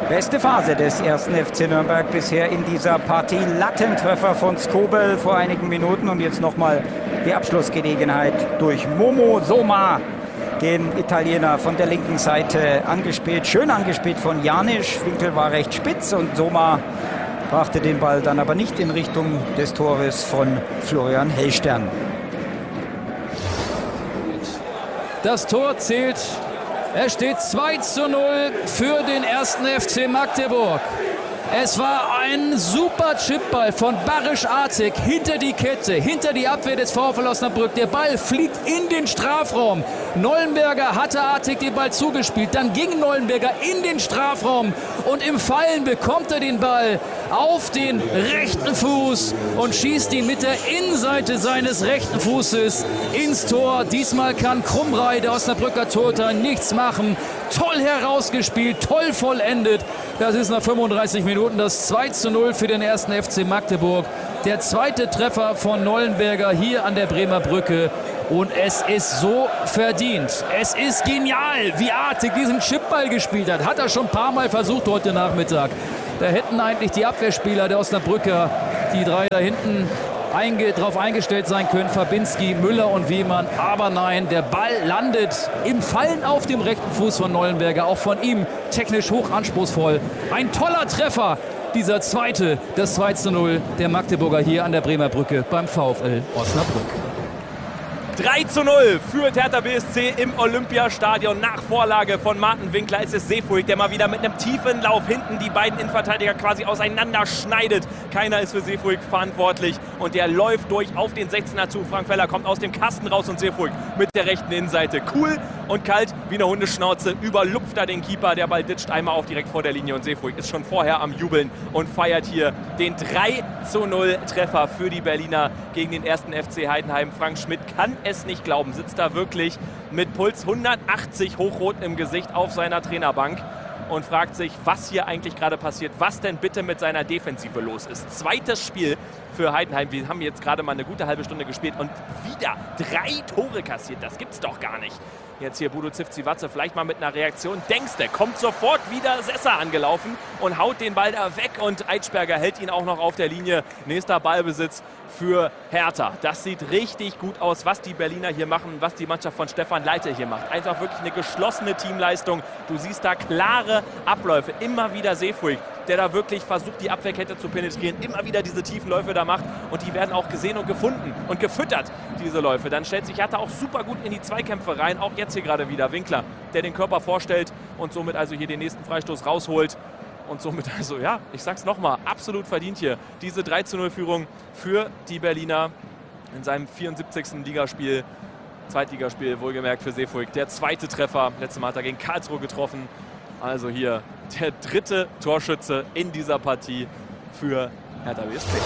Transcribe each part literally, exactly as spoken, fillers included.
Beste Phase des ersten F C Nürnberg bisher in dieser Partie. Lattentreffer von Skobel vor einigen Minuten und jetzt nochmal die Abschlussgelegenheit durch Momo Soma, den Italiener von der linken Seite angespielt. Schön angespielt von Janisch. Winkel war recht spitz und Soma brachte den Ball dann aber nicht in Richtung des Tores von Florian Hellstern. Das Tor zählt. Es steht zwei zu null für den ersten F C Magdeburg. Es war ein super Chipball von Barisch Artig hinter die Kette, hinter die Abwehr des VfL Osnabrück. Der Ball fliegt in den Strafraum. Neuenberger hatte Artig den Ball zugespielt. Dann ging Neuenberger in den Strafraum und im Fallen bekommt er den Ball auf den rechten Fuß und schießt ihn mit der Innenseite seines rechten Fußes ins Tor. Diesmal kann Krumrei, der Osnabrücker Torhüter, nichts machen. Toll herausgespielt, toll vollendet. Das ist nach fünfunddreißig Minuten das zwei zu null für den ersten F C Magdeburg. Der zweite Treffer von Neuenberger hier an der Bremer Brücke. Und es ist so verdient. Es ist genial, wie Artig diesen Chipball gespielt hat. Hat er schon ein paar Mal versucht heute Nachmittag. Da hätten eigentlich die Abwehrspieler der Osnabrücker, die drei da hinten, Einge drauf eingestellt sein können, Fabinski, Müller und Wiemann, aber nein, der Ball landet im Fallen auf dem rechten Fuß von Neuenberger, auch von ihm technisch hoch anspruchsvoll. Ein toller Treffer, dieser zweite, das zwei zu null der Magdeburger hier an der Bremer Brücke beim VfL Osnabrück. drei zu null führt Hertha B S C im Olympiastadion. Nach Vorlage von Martin Winkler ist es Seefuig, der mal wieder mit einem tiefen Lauf hinten die beiden Innenverteidiger quasi auseinanderschneidet. Keiner ist für Seefuig verantwortlich und der läuft durch auf den sechzehner zu. Frank Feller kommt aus dem Kasten raus und Seefuig mit der rechten Innenseite. Cool und kalt wie eine Hundeschnauze. Überlupft er den Keeper. Der Ball ditcht einmal auf direkt vor der Linie und Seefuig ist schon vorher am Jubeln und feiert hier den drei zu null Treffer für die Berliner gegen den ersten F C Heidenheim. Frank Schmidt kann es nicht glauben, sitzt da wirklich mit Puls hundertachtzig hochrot im Gesicht auf seiner Trainerbank und fragt sich, was hier eigentlich gerade passiert, was denn bitte mit seiner Defensive los ist. Zweites Spiel für Heidenheim. Wir haben jetzt gerade mal eine gute halbe Stunde gespielt und wieder drei Tore kassiert. Das gibt's doch gar nicht. Jetzt hier Budo Zivzi-Watze vielleicht mal mit einer Reaktion. Denkste, kommt sofort wieder Sessa angelaufen und haut den Ball da weg und Eitschberger hält ihn auch noch auf der Linie. Nächster Ballbesitz für Hertha. Das sieht richtig gut aus, was die Berliner hier machen, was die Mannschaft von Stefan Leite hier macht. Einfach wirklich eine geschlossene Teamleistung. Du siehst da klare Abläufe. Immer wieder Seefuig, der da wirklich versucht, die Abwehrkette zu penetrieren. Immer wieder diese tiefen Läufe da macht und die werden auch gesehen und gefunden und gefüttert, diese Läufe. Dann stellt sich Hertha auch super gut in die Zweikämpfe rein. Auch jetzt hier gerade wieder Winkler, der den Körper vorstellt und somit also hier den nächsten Freistoß rausholt. Und somit also, ja, ich sag's nochmal, absolut verdient hier diese drei zu null Führung für die Berliner in seinem vierundsiebzigsten Ligaspiel, Zweitligaspiel wohlgemerkt für Seefuig. Der zweite Treffer, letztes Mal hat er gegen Karlsruhe getroffen. Also hier der dritte Torschütze in dieser Partie für Hertha B S C.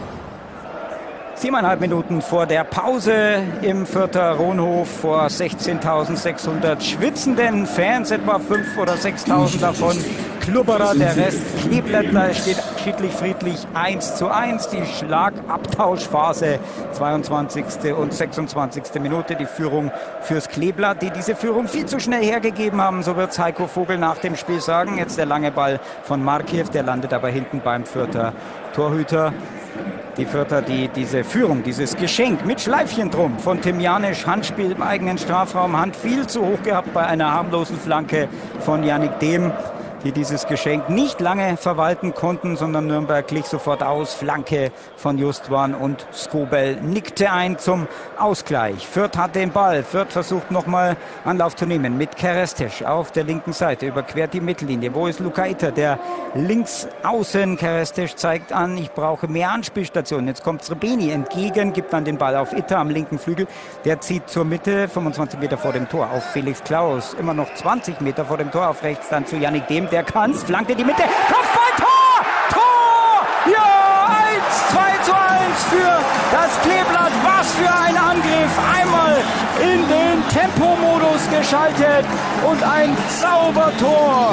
Siebeneinhalb Minuten vor der Pause im Fürther Rohnhof vor sechzehntausendsechshundert schwitzenden Fans, etwa fünftausend oder sechstausend davon Klubberer, der Rest Kleeblättler. Es steht schiedlich friedlich eins zu eins. Die Schlagabtauschphase, zweiundzwanzigste und sechsundzwanzigste Minute, die Führung fürs Kleeblatt, die diese Führung viel zu schnell hergegeben haben. So wird Heiko Vogel nach dem Spiel sagen. Jetzt der lange Ball von Markiew, der landet aber hinten beim Fürther Torhüter. Die Fürther, die diese Führung, dieses Geschenk mit Schleifchen drum von Tim Janisch, Handspiel im eigenen Strafraum, Hand viel zu hoch gehabt bei einer harmlosen Flanke von Yannick Dehm, die dieses Geschenk nicht lange verwalten konnten, sondern Nürnberg glich sofort aus. Flanke von Justwan und Skobel nickte ein zum Ausgleich. Fürth hat den Ball. Fürth versucht nochmal Anlauf zu nehmen mit Kerestesch auf der linken Seite, überquert die Mittellinie. Wo ist Luka Itter? Der links außen. Kerestesch zeigt an, ich brauche mehr Anspielstationen. Jetzt kommt Srebeni entgegen, gibt dann den Ball auf Itter am linken Flügel. Der zieht zur Mitte, fünfundzwanzig Meter vor dem Tor auf Felix Klaus. Immer noch zwanzig Meter vor dem Tor, auf rechts dann zu Yannick Dehm. Der kann's, flankt in die Mitte, Kopfball, Tor! Tor! Ja, eins, zwei zu eins für das Kleeblatt. Was für ein Angriff! Einmal in den Tempomodus geschaltet und ein Zaubertor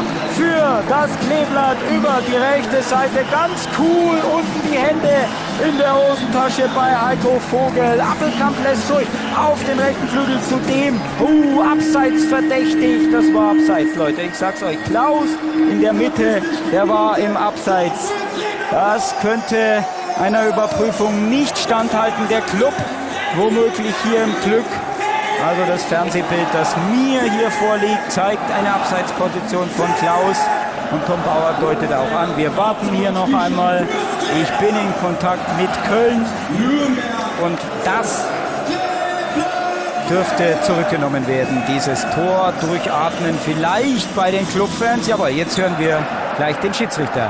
Tor für das Kleeblatt über die rechte Seite. Ganz cool, unten die Hände in der Hosentasche bei Heiko Vogel. Appelkamp lässt durch auf den rechten Flügel, zudem uh, abseits verdächtig. Das war abseits, Leute, ich sag's euch. Klaus in der Mitte, der war im Abseits. Das könnte einer Überprüfung nicht standhalten. Der Club womöglich hier im Glück. Also das Fernsehbild, das mir hier vorliegt, zeigt eine Abseitsposition von Klaus. Und Tom Bauer deutet auch an, wir warten hier noch einmal. Ich bin in Kontakt mit Köln. Und das dürfte zurückgenommen werden. Dieses Tor durchatmen vielleicht bei den Clubfans. Jawohl, jetzt hören wir gleich den Schiedsrichter.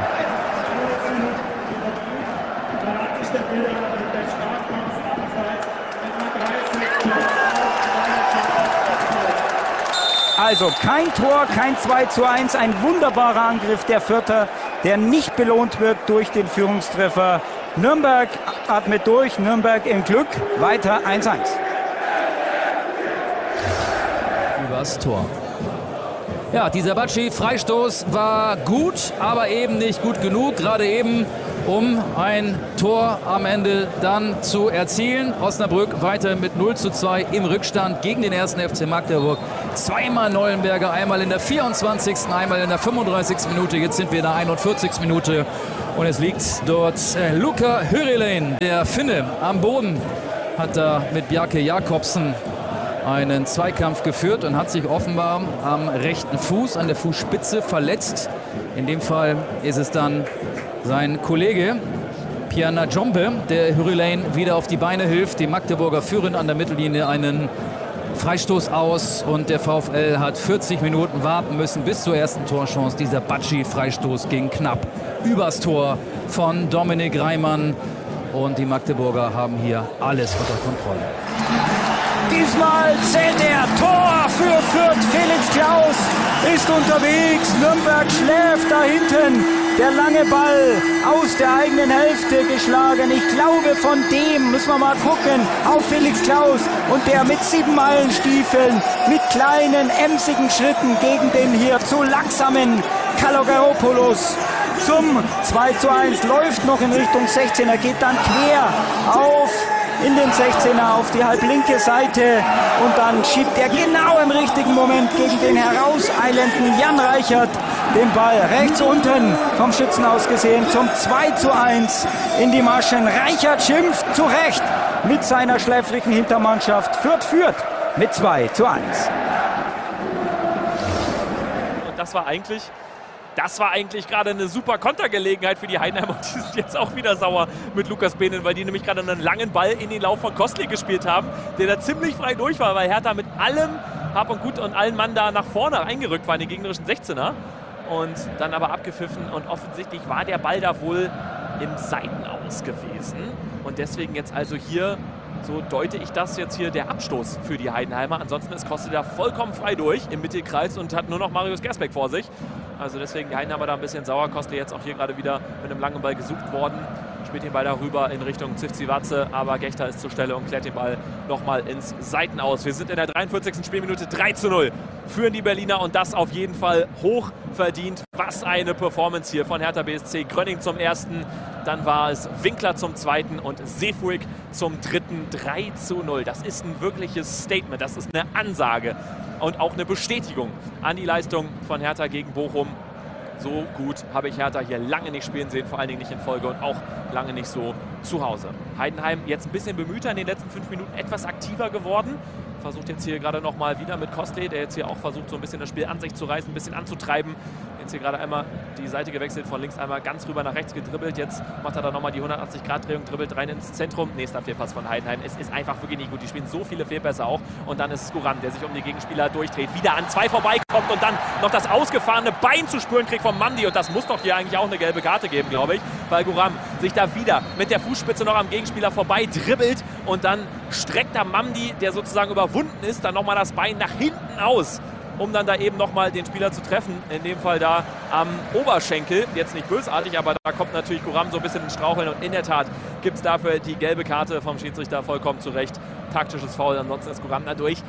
Also kein Tor, kein zwei zu eins, ein wunderbarer Angriff der Fürther, der nicht belohnt wird durch den Führungstreffer. Nürnberg atmet durch, Nürnberg im Glück, weiter eins eins. Übers Tor. Ja, dieser Bacci-Freistoß war gut, aber eben nicht gut genug, gerade eben, um ein Tor am Ende dann zu erzielen. Osnabrück weiter mit null zu zwei im Rückstand gegen den ersten F C Magdeburg. Zweimal Neuenberger, einmal in der vierundzwanzigsten, einmal in der fünfunddreißigsten Minute. Jetzt sind wir in der einundvierzigsten Minute und es liegt dort äh, Luka Hyrilén, der Finne, am Boden. Hat da mit Bjarke Jakobsen einen Zweikampf geführt und hat sich offenbar am rechten Fuß, an der Fußspitze verletzt. In dem Fall ist es dann sein Kollege Piana Jombe, der Hyrilén wieder auf die Beine hilft. Die Magdeburger führen an der Mittellinie einen Freistoß aus und der VfL hat vierzig Minuten warten müssen bis zur ersten Torchance. Dieser Bacci-Freistoß ging knapp übers Tor von Dominik Reimann und die Magdeburger haben hier alles unter Kontrolle. Diesmal zählt er. Tor für Fürth. Felix Klaus ist unterwegs. Nürnberg schläft da hinten. Der lange Ball aus der eigenen Hälfte geschlagen. Ich glaube, von dem müssen wir mal gucken. Auf Felix Klaus. Und der mit sieben Meilenstiefeln, mit kleinen, emsigen Schritten gegen den hier zu langsamen Kalogeropoulos. Zum zwei zu eins läuft noch in Richtung sechzehner, geht dann quer auf in den sechzehner auf die halblinke Seite und dann schiebt er genau im richtigen Moment gegen den herauseilenden Jan Reichert den Ball rechts unten vom Schützen aus gesehen zum zwei zu eins in die Maschen. Reichert schimpft zu Recht mit seiner schläfrigen Hintermannschaft. Fürth führt mit zwei zu eins. Und das war eigentlich Das war eigentlich gerade eine super Kontergelegenheit für die Heidenheimer. Die sind jetzt auch wieder sauer mit Lukas Behnel, weil die nämlich gerade einen langen Ball in den Lauf von Kostli gespielt haben, der da ziemlich frei durch war, weil Hertha mit allem Hab und Gut und allen Mann da nach vorne eingerückt war in den gegnerischen sechzehner und dann aber abgepfiffen und offensichtlich war der Ball da wohl im Seitenaus gewesen und deswegen jetzt also hier, so deute ich das jetzt hier, der Abstoß für die Heidenheimer. Ansonsten ist Kostli da vollkommen frei durch im Mittelkreis und hat nur noch Marius Gersbeck vor sich. Also deswegen die Heidenheimer da ein bisschen sauer. Kostli jetzt auch hier gerade wieder mit einem langen Ball gesucht worden. Spielt den Ball darüber in Richtung Zivci-Watze, aber Gechter ist zur Stelle und klärt den Ball nochmal ins Seitenaus. Wir sind in der dreiundvierzigsten Spielminute, drei zu null führen die Berliner und das auf jeden Fall hoch verdient. Was eine Performance hier von Hertha B S C. Grönning zum ersten, dann war es Winkler zum zweiten und Seefuig zum dritten. drei zu null. Das ist ein wirkliches Statement, das ist eine Ansage und auch eine Bestätigung an die Leistung von Hertha gegen Bochum. So gut habe ich Hertha hier lange nicht spielen sehen, vor allen Dingen nicht in Folge und auch lange nicht so zu Hause. Heidenheim jetzt ein bisschen bemühter in den letzten fünf Minuten, etwas aktiver geworden. Versucht jetzt hier gerade noch mal wieder mit Kostli, der jetzt hier auch versucht, so ein bisschen das Spiel an sich zu reißen, ein bisschen anzutreiben. Jetzt hier gerade einmal die Seite gewechselt, von links einmal ganz rüber nach rechts gedribbelt. Jetzt macht er da nochmal die hundertachtzig Grad Drehung, dribbelt rein ins Zentrum. Nächster Fehlpass von Heidenheim. Es ist einfach wirklich nicht gut. Die spielen so viele Fehlpässe auch. Und dann ist Skuran, der sich um die Gegenspieler durchdreht, wieder an zwei vorbeikommt und dann noch das ausgefahrene Bein zu spüren kriegt vom Mandi. Und das muss doch hier eigentlich auch eine gelbe Karte geben, glaube ich. Weil Guram sich da wieder mit der Fußspitze noch am Gegenspieler vorbei dribbelt und dann streckt der Mamdi, der sozusagen überwunden ist, dann nochmal das Bein nach hinten aus, um dann da eben nochmal den Spieler zu treffen. In dem Fall da am Oberschenkel. Jetzt nicht bösartig, aber da kommt natürlich Guram so ein bisschen ins Straucheln und in der Tat gibt es dafür die gelbe Karte vom Schiedsrichter vollkommen zu Recht. Taktisches Foul, ansonsten ist Guram da durch.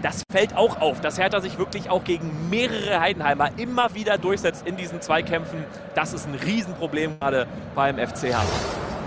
das fällt auch auf, dass Hertha sich wirklich auch gegen mehrere Heidenheimer immer wieder durchsetzt in diesen Zweikämpfen. Das ist ein Riesenproblem gerade beim F C Hertha.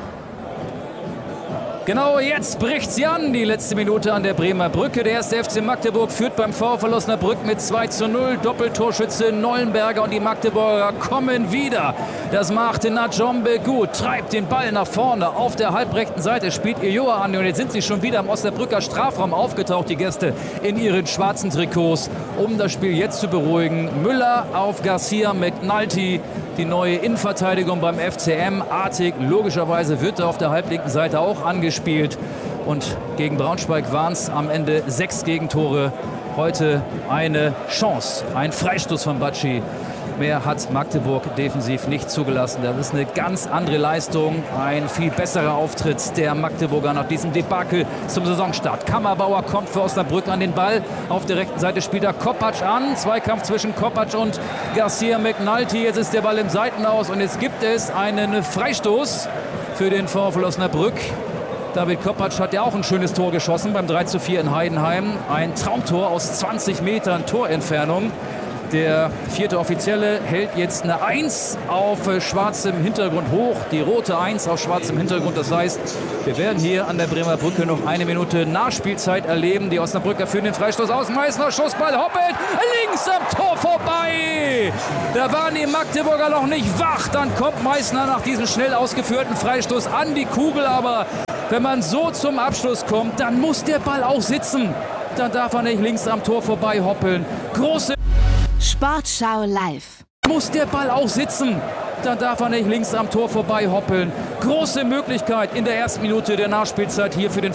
Genau, jetzt bricht sie an, die letzte Minute an der Bremer Brücke. Der erste F C Magdeburg führt beim VfL Osnabrück mit zwei zu null. Doppeltorschütze Nollenberger und die Magdeburger kommen wieder. Das macht Najombe gut, treibt den Ball nach vorne. Auf der halbrechten Seite spielt Ilioa an und jetzt sind sie schon wieder im Osnabrücker Strafraum aufgetaucht, die Gäste in ihren schwarzen Trikots, um das Spiel jetzt zu beruhigen. Müller auf Garcia McNulty. Die neue Innenverteidigung beim F C M. Artig, logischerweise wird er auf der halblinken Seite auch angespielt. Und gegen Braunschweig waren es am Ende sechs Gegentore. Heute eine Chance, ein Freistoß von Bacci. Mehr hat Magdeburg defensiv nicht zugelassen. Das ist eine ganz andere Leistung. Ein viel besserer Auftritt der Magdeburger nach diesem Debakel zum Saisonstart. Kammerbauer kommt für Osnabrück an den Ball. Auf der rechten Seite spielt er Kopacz an. Zweikampf zwischen Kopacz und Garcia McNulty. Jetzt ist der Ball im Seitenaus und jetzt gibt es einen Freistoß für den VfL Osnabrück. David Kopacz hat ja auch ein schönes Tor geschossen beim drei zu vier in Heidenheim. Ein Traumtor aus zwanzig Metern Torentfernung. Der vierte Offizielle hält jetzt eine eins auf schwarzem Hintergrund hoch. Die rote eins auf schwarzem Hintergrund. Das heißt, wir werden hier an der Bremer Brücke noch eine Minute Nachspielzeit erleben. Die Osnabrücker führen den Freistoß aus. Meißner, Schussball, hoppelt links am Tor vorbei. Da waren die Magdeburger noch nicht wach. Dann kommt Meißner nach diesem schnell ausgeführten Freistoß an die Kugel. Aber wenn man so zum Abschluss kommt, dann muss der Ball auch sitzen. Dann darf er nicht links am Tor vorbei hoppeln. Große Sportschau live. Muss der Ball auch sitzen, dann darf er nicht links am Tor vorbei hoppeln. Große Möglichkeit in der ersten Minute der Nachspielzeit hier für den